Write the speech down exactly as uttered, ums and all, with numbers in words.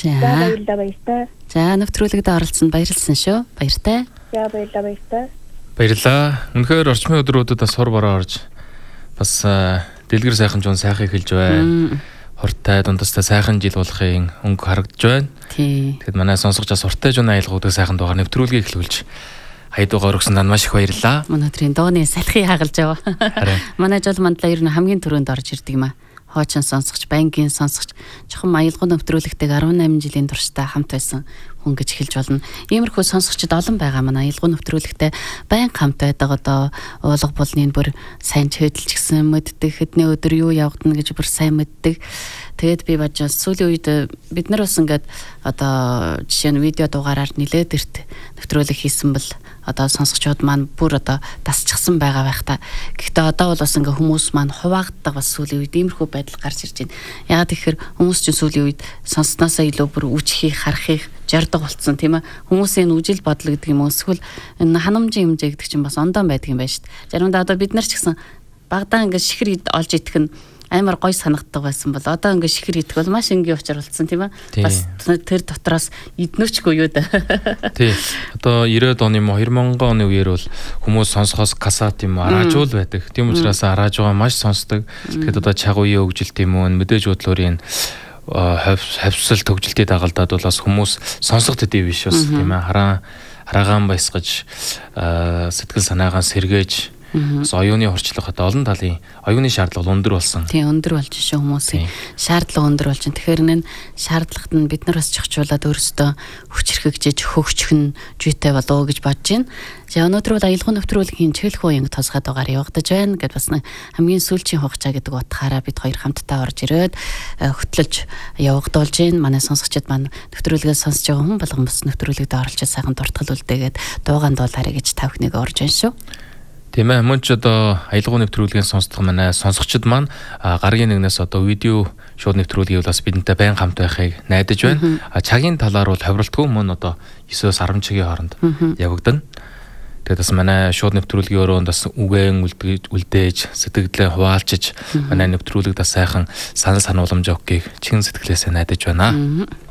За баярлалаа баяртай. За нэвтрүүлэгт оролцсонд баярлалсан шүү. Баяртай. За баярлалаа баяртай. Баярлалаа. Үнэхээр орчмын өдрүүдэд бас хор бороо орж бас дэлгэр сайхан жун сайхан эхэлж байна. Хортой дундастай сайхан жил болохын өнгө харагдж байна. Тий. Тэгэхэд манай сонсогчдоос хортой жун аялгуудыг сайхан дугаар нэвтрүүлгийг эхлүүлж хайдуугаар өгсөнд маш их баярлалаа. Өнөөдрийн дууны салхийг хагалж яваа. Манай жол мандлаа ер нь хамгийн түрүүнд орж ирдэг юм аа. Хоочин сонсогч, банкийн сонсогч, чухам аялгау нэвтрүүлэгтэйг арван найман жилийн туршдаа хамт байсан хүн гэж эхэлж болно. Иймэрхүү сонсогчд олон байгаа манай аялгау нэвтрүүлэгтэй байнга хамт байдаг одоо уулга булны бүр сайн чөдөлч гисэн мэддэг, хэдний өдөр юу явагдана гэж бүр сайн мэддэг. Тэгээд би баж сүүлийн үед бид нар бас ингээд одоо жишээ нь видео дугаараар нилээд ирт нэвтрүүлэг хийсэн бол одоо сонсогчдод маань бүр одоо дасчихсан байгаа байх та. Гэхдээ одоо бол бас ингээ хүмүүс маань хуваагддаг бас сүүлийн үед иймэрхүү байдал гарч ирж байна. Яагаад тэгэхээр хүмүүс чинь сүүлийн үед сонсноосоо илүү бүр үжихийг харахыг жардаг болцсон тийм ээ. Хүмүүсийн үжил бодол гэдэг юм уу эсвэл энэ ханамжийн хэмжээ гэдэг чинь бас ондоо байдаг юм байна шүү дээ. Заримдаа одоо бид нар ч гэсэн багадаа ингээ шихэр олж идэх нь амар гой санагддаг байсан бол одоо ингээ шихэр идэх бол маш энгийн учир болсон тийм ээ. Бас тэр дотроос иднөчгүй юу да. Тий. Одоо девяносто оны мо две тысячи оны үеэр бол хүмүүс сонсохоос касат юм араажуул байдаг. Тийм учраас араажгаа маш сонсдог. Тэгэхэд одоо чагуугийн хөгжилт юм уу мэдээж бодлоорын хавьсал төгжилтийн дагалдаад бол бас хүмүүс сонсох төдий биш бас тийм ээ. Хараа хараагаан баясгаж сэтгэл санаагаа сэргээж бас оюуны орчлох одоо олон талын оюуны шаардлага өндөр болсон. Тийм өндөр болж шүү хүмүүсийн шаардлага өндөр болж байна. Тэгэхээр энэ шаардлагат нь бид нар бас чухчуулаад өөрсдөө хүчрхэгжиж хөгжих нь жүйтэй болов уу гэж бодож байна. За өнөөдөр бол аялгау нэвтрүүлгийн чөлх уянг тосгоод байгаа явагдаж байна гэд бас хамгийн сүүлчийн хугацаа гэдэг утгаараа бид хоёр хамтдаа орж ирээд хөтлөж явагдуулж байна. Манай сонсогчид маань нэвтрүүлгээ сонсож байгаа хүн болгон бас нэвтрүүлэгт оролцож сайхан дуртгал үлдээгээд дуугаан дуулаарэ гэж та бүхнийг орж байна шүү. Тийм ээ, мөн ч одоо аялгау нэвтрүүлгийн сонсдог манай сонсогчид маань гаргийн нэгнээс одоо видео шууд нэвтрүүлгийг бас бидэнтэй байн хамт байхыг найдаж байна. А цагийн талаар бол хавралтгүй мөн одоо девять-с ten чигийн хооронд явагдана. Тэгээд бас манай шууд нэвтрүүлгийн өрөөнд бас үгэн үлдээж, сэтгэлдээ хуваалчиж манай нэвтрүүлэгт бас сайхан санал санууламж өгөхийг чин сэтгэлээсээ найдаж байна.